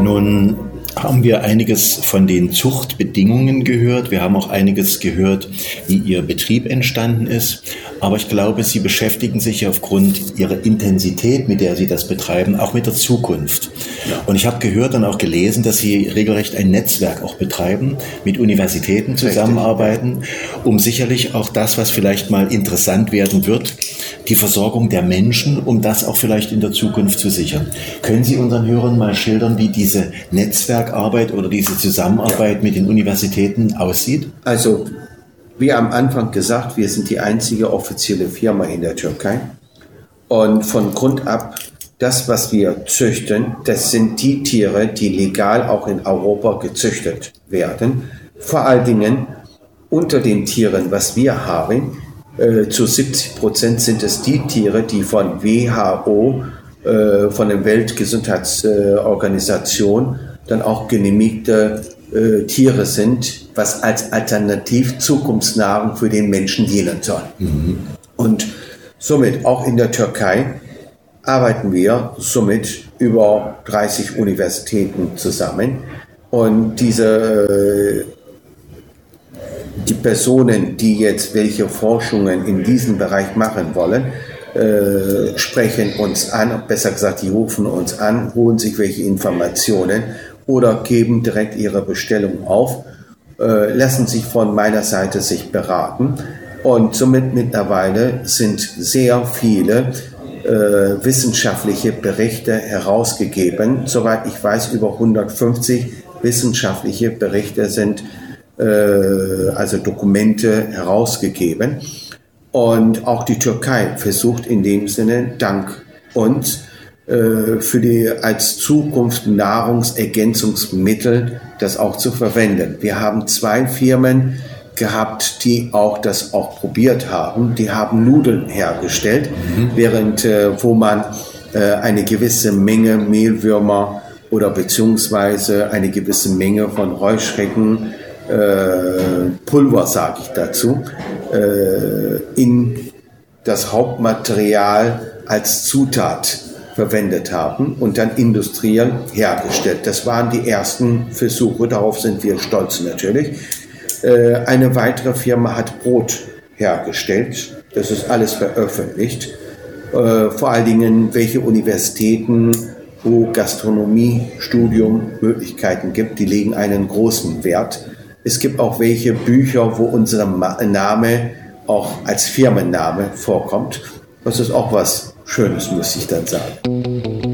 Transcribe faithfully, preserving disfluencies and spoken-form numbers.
Nun haben wir einiges von den Zuchtbedingungen gehört. Wir haben auch einiges gehört, wie Ihr Betrieb entstanden ist. Aber ich glaube, Sie beschäftigen sich aufgrund Ihrer Intensität, mit der Sie das betreiben, auch mit der Zukunft. Ja. Und ich habe gehört und auch gelesen, dass Sie regelrecht ein Netzwerk auch betreiben, mit Universitäten zusammenarbeiten, um sicherlich auch das, was vielleicht mal interessant werden wird, die Versorgung der Menschen, um das auch vielleicht in der Zukunft zu sichern. Können Sie unseren Hörern mal schildern, wie diese Netzwerkarbeit oder diese Zusammenarbeit ja. mit den Universitäten aussieht? Also, wie am Anfang gesagt, wir sind die einzige offizielle Firma in der Türkei. Und von Grund ab, das, was wir züchten, das sind die Tiere, die legal auch in Europa gezüchtet werden. Vor allen Dingen unter den Tieren, was wir haben, äh, zu siebzig Prozent sind es die Tiere, die von W H O, äh, von der Weltgesundheitsorganisation, dann auch genehmigte äh, Tiere sind, was als Alternativ Zukunftsnahrung für den Menschen dienen soll. Mhm. Und somit auch in der Türkei arbeiten wir somit über dreißig Universitäten zusammen. Und diese, die Personen, die jetzt welche Forschungen in diesem Bereich machen wollen, äh, sprechen uns an, besser gesagt, die rufen uns an, holen sich welche Informationen oder geben direkt ihre Bestellung auf, äh, lassen sich von meiner Seite sich beraten. Und somit mittlerweile sind sehr viele äh, wissenschaftliche Berichte herausgegeben. Soweit ich weiß, über hundertfünfzig wissenschaftliche Berichte sind, äh, also Dokumente herausgegeben. Und auch die Türkei versucht in dem Sinne, dank uns, äh, für die als Zukunft Nahrungsergänzungsmittel das auch zu verwenden. Wir haben zwei Firmen gehabt, die auch das auch probiert haben. Die haben Nudeln hergestellt, mhm. während äh, wo man äh, eine gewisse Menge Mehlwürmer oder beziehungsweise eine gewisse Menge von Heuschrecken, äh, Pulver sage ich dazu, äh, in das Hauptmaterial als Zutat verwendet haben und dann industriell hergestellt. Das waren die ersten Versuche, darauf sind wir stolz natürlich. Eine weitere Firma hat Brot hergestellt. Das ist alles veröffentlicht. Vor allen Dingen, welche Universitäten, wo Gastronomiestudium Möglichkeiten gibt, die legen einen großen Wert. Es gibt auch welche Bücher, wo unser Name auch als Firmenname vorkommt. Das ist auch was Schönes, muss ich dann sagen.